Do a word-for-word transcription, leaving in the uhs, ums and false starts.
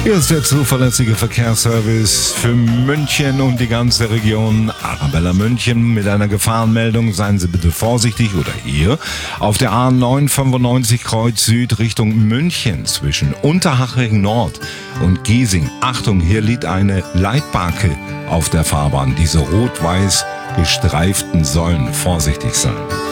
Hier ist der zuverlässige Verkehrsservice für München und die ganze Region. Arabella München mit einer Gefahrenmeldung. Seien Sie bitte vorsichtig oder hier auf der A neun fünfundneunzig Kreuz Süd Richtung München zwischen Unterhaching Nord und Giesing. Achtung, hier liegt eine Leitbarke auf der Fahrbahn. Diese rot-weiß gestreiften sollen vorsichtig sein.